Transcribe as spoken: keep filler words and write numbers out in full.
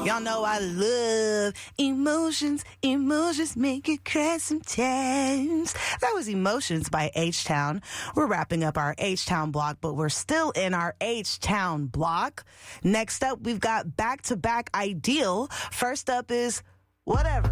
Y'all know I love emotions. Emotions make you cry sometimes. That was Emotions by H-Town. We're wrapping up our H-Town block, but we're still in our H-Town block. Next up, we've got Back to Back Ideal. First up is Whatever.